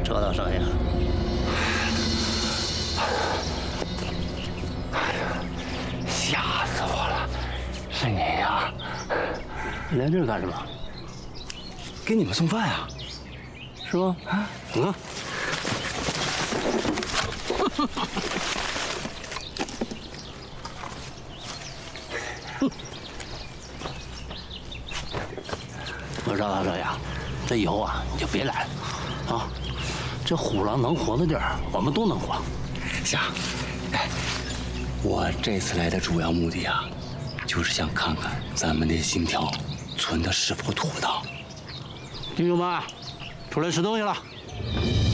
车的声音。 吓死我了！是你呀？ 你来这儿干什么？ 给你们送饭呀？ 是吗？啊，我赵大少爷，这以后啊，你就别来了啊！这虎狼能活的地儿，我们都能活。 行，哎，我这次来的主要目的啊，就是想看看咱们的信条存的是否妥当。 弟兄们，出来吃东西了。